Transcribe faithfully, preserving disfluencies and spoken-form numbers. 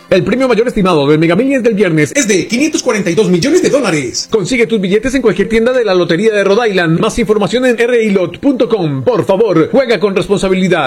El premio mayor estimado del Mega Millions del viernes es de quinientos cuarenta y dos millones de dólares. Consigue tus billetes en cualquier tienda de la Lotería de Rhode Island. Más información en r i lot punto com. Por favor, juega con responsabilidad.